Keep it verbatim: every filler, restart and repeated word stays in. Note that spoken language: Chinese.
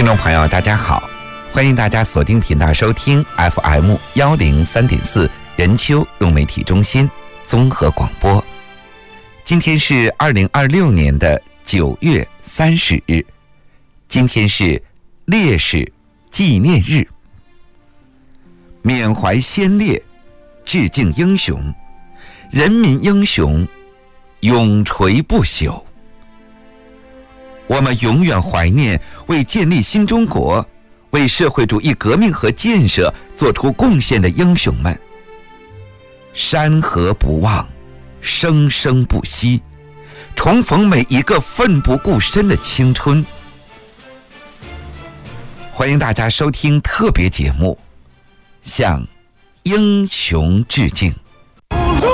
听众朋友大家好，欢迎大家锁定频道收听 F M 一零三点四 任丘融媒体中心综合广播。今天是二零二六年的九月三十日，今天是烈士纪念日，缅怀先烈，致敬英雄，人民英雄永垂不朽。我们永远怀念为建立新中国、为社会主义革命和建设做出贡献的英雄们。山河不忘，生生不息，重逢每一个奋不顾身的青春。欢迎大家收听特别节目，向英雄致敬。